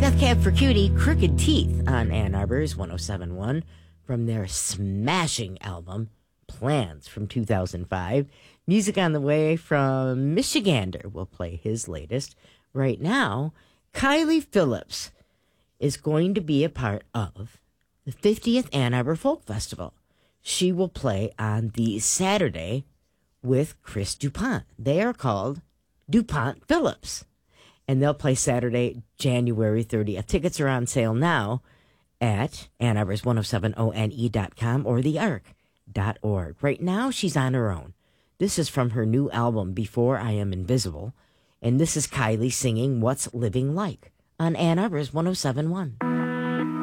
Death Cab for Cutie, Crooked Teeth on Ann Arbor's 107.1 from their smashing album, Plans from 2005. Music on the way from Michigander. We'll play his latest. Right now, Kylie Phillips is going to be a part of the 50th Ann Arbor Folk Festival. She will play on the Saturday with Chris DuPont. They are called DuPont Phillips. And they'll play Saturday, January 30th. Tickets are on sale now at Ann Arbor's 107one.com or thearc.org. Right now, she's on her own. This is from her new album, Before I Am Invisible. And this is Kylie singing What's Living Like on Ann Arbor's 107.1.